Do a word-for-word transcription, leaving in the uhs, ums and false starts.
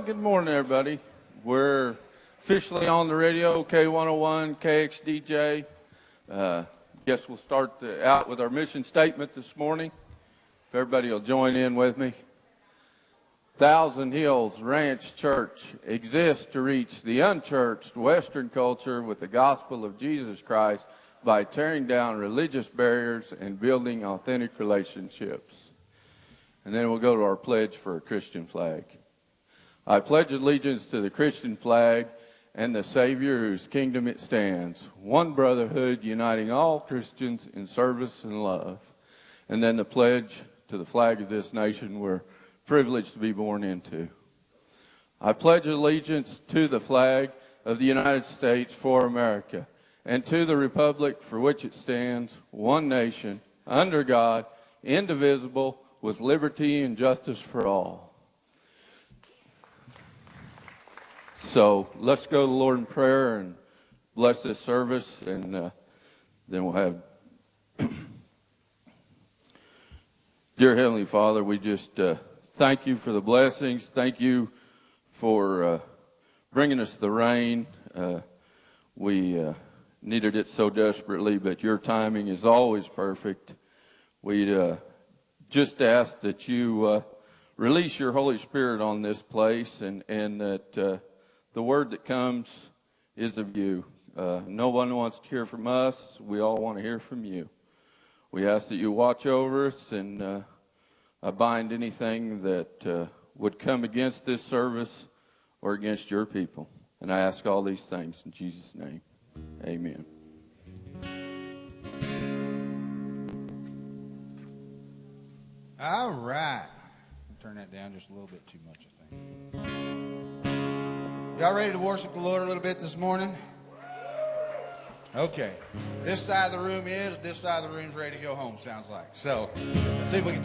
good morning, everybody. We're officially on the radio, K one oh one, K X D J. Uh, guess we'll start the, out with our mission statement this morning. If everybody will join in with me. Thousand Hills Ranch Church exists to reach the unchurched Western culture with the gospel of Jesus Christ by tearing down religious barriers and building authentic relationships. And then we'll go to our pledge for a Christian flag. I pledge allegiance to the Christian flag and the Savior whose kingdom it stands, one brotherhood uniting all Christians in service and love. And then the pledge to the flag of this nation we're privileged to be born into. I pledge allegiance to the flag of the United States for America and to the republic for which it stands, one nation, under God, indivisible, with liberty and justice for all. So let's go to the Lord in prayer and bless this service, and uh, then we'll have... Dear Heavenly Father, we just uh, thank you for the blessings. Thank you for uh, bringing us the rain. Uh, we uh, needed it so desperately, but your timing is always perfect. We uh, just ask that you uh, release your Holy Spirit on this place, and, and that uh, the word that comes is of you. Uh, no one wants to hear from us. We all want to hear from you. We ask that you watch over us and uh, bind anything that uh, would come against this service or against your people. And I ask all these things in Jesus' name. Amen. All right. Turn that down just a little bit too much, I think. Y'all ready to worship the Lord a little bit this morning? Okay. This side of the room is, this side of the room's ready to go home, sounds like. So, let's see if we can